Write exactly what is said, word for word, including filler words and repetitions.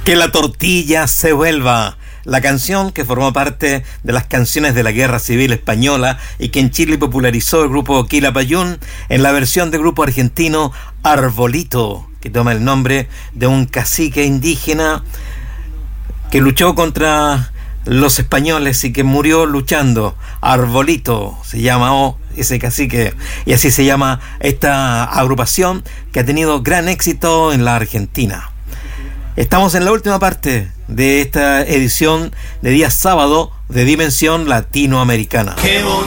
Que la tortilla se vuelva. La canción que formó parte de las canciones de la Guerra Civil Española y que en Chile popularizó el grupo Quilapayún en la versión del grupo argentino Arbolito, que toma el nombre de un cacique indígena que luchó contra los españoles y que murió luchando. Arbolito se llama oh, ese cacique, y así se llama esta agrupación que ha tenido gran éxito en la Argentina. Estamos en la última parte de esta edición de día sábado de Dimensión Latinoamericana.